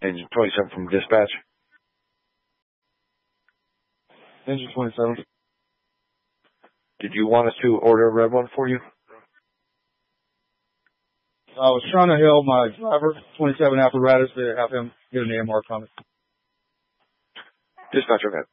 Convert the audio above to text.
Engine 27 from dispatch. Engine 27. Did you want us to order a red one for you? I was trying to hail my driver, 27 apparatus, to have him get an AMR comment. Dispatch, okay.